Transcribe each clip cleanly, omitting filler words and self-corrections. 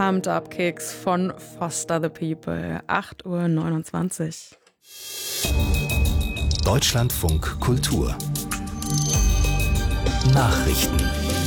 Pumped Up Kicks von Foster the People. 8:29 Uhr. Deutschlandfunk Kultur. Nachrichten.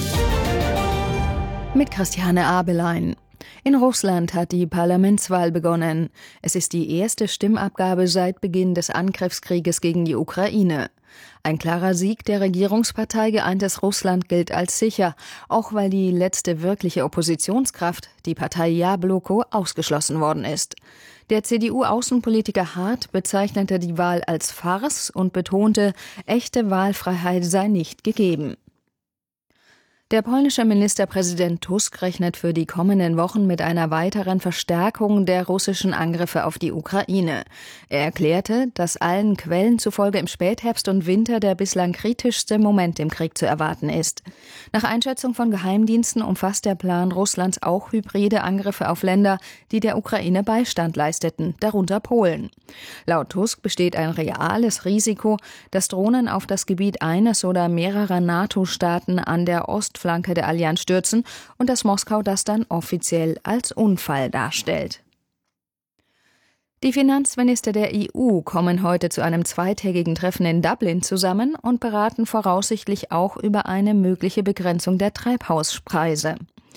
Mit Christiane Abelein. In Russland hat die Parlamentswahl begonnen. Es ist die erste Stimmabgabe seit Beginn des Angriffskrieges gegen die Ukraine. Ein klarer Sieg der Regierungspartei Geeintes Russland gilt als sicher, auch weil die letzte wirkliche Oppositionskraft, die Partei Jabloko, ausgeschlossen worden ist. Der CDU-Außenpolitiker Hart bezeichnete die Wahl als Farce und betonte, echte Wahlfreiheit sei nicht gegeben. Der polnische Ministerpräsident Tusk rechnet für die kommenden Wochen mit einer weiteren Verstärkung der russischen Angriffe auf die Ukraine. Er erklärte, dass allen Quellen zufolge im Spätherbst und Winter der bislang kritischste Moment im Krieg zu erwarten ist. Nach Einschätzung von Geheimdiensten umfasst der Plan Russlands auch hybride Angriffe auf Länder, die der Ukraine Beistand leisteten, darunter Polen. Laut Tusk besteht ein reales Risiko, dass Drohnen auf das Gebiet eines oder mehrerer NATO-Staaten an der Ostflanke der Allianz stürzen und dass Moskau das dann offiziell als Unfall darstellt. Die Finanzminister der EU kommen heute zu einem zweitägigen Treffen in Dublin zusammen und beraten voraussichtlich auch über eine mögliche Begrenzung der Treibstoffpreise.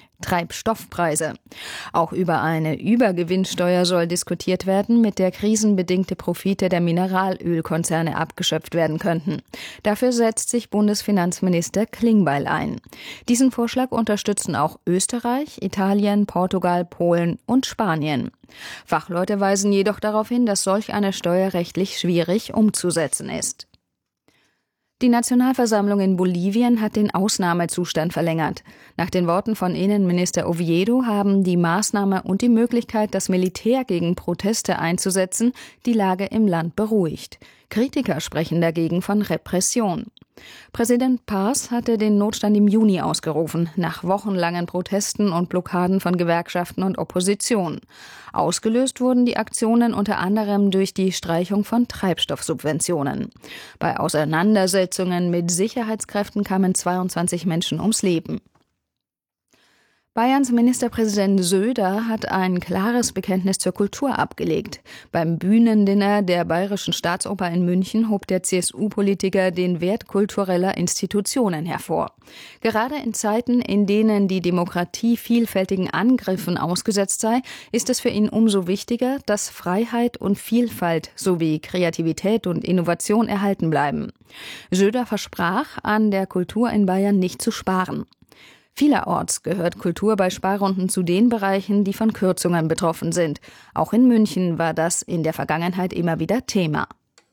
Auch über eine Übergewinnsteuer soll diskutiert werden, mit der krisenbedingte Profite der Mineralölkonzerne abgeschöpft werden könnten. Dafür setzt sich Bundesfinanzminister Klingbeil ein. Diesen Vorschlag unterstützen auch Österreich, Italien, Portugal, Polen und Spanien. Fachleute weisen jedoch darauf hin, dass solch eine Steuer rechtlich schwierig umzusetzen ist. Die Nationalversammlung in Bolivien hat den Ausnahmezustand verlängert. Nach den Worten von Innenminister Oviedo haben die Maßnahme und die Möglichkeit, das Militär gegen Proteste einzusetzen, die Lage im Land beruhigt. Kritiker sprechen dagegen von Repression. Präsident Paz hatte den Notstand im Juni ausgerufen, nach wochenlangen Protesten und Blockaden von Gewerkschaften und Opposition. Ausgelöst wurden die Aktionen unter anderem durch die Streichung von Treibstoffsubventionen. Bei Auseinandersetzungen mit Sicherheitskräften kamen 22 Menschen ums Leben. Bayerns Ministerpräsident Söder hat ein klares Bekenntnis zur Kultur abgelegt. Beim Bühnendinner der Bayerischen Staatsoper in München hob der CSU-Politiker den Wert kultureller Institutionen hervor. Gerade in Zeiten, in denen die Demokratie vielfältigen Angriffen ausgesetzt sei, ist es für ihn umso wichtiger, dass Freiheit und Vielfalt sowie Kreativität und Innovation erhalten bleiben. Söder versprach, an der Kultur in Bayern nicht zu sparen. Vielerorts gehört Kultur bei Sparrunden zu den Bereichen, die von Kürzungen betroffen sind. Auch in München war das in der Vergangenheit immer wieder Thema.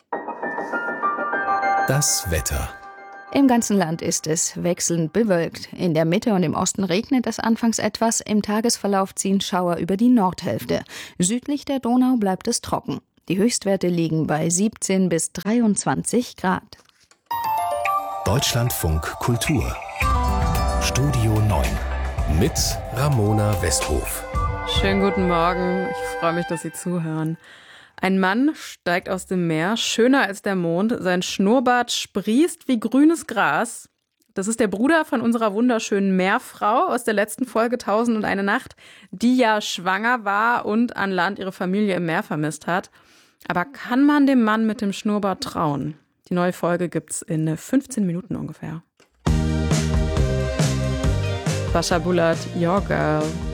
Das Wetter. Im ganzen Land ist es wechselnd bewölkt. In der Mitte und im Osten regnet es anfangs etwas, im Tagesverlauf ziehen Schauer über die Nordhälfte. Südlich der Donau bleibt es trocken. Die Höchstwerte liegen bei 17 bis 23 Grad. Deutschlandfunk Kultur. Studio 9 mit Ramona Westhof. Schönen guten Morgen, ich freue mich, dass Sie zuhören. Ein Mann steigt aus dem Meer, schöner als der Mond, sein Schnurrbart sprießt wie grünes Gras. Das ist der Bruder von unserer wunderschönen Meerfrau aus der letzten Folge 1001 Nacht, die ja schwanger war und an Land ihre Familie im Meer vermisst hat. Aber kann man dem Mann mit dem Schnurrbart trauen? Die neue Folge gibt's in 15 Minuten ungefähr. Sascha Bullard, Your Girl.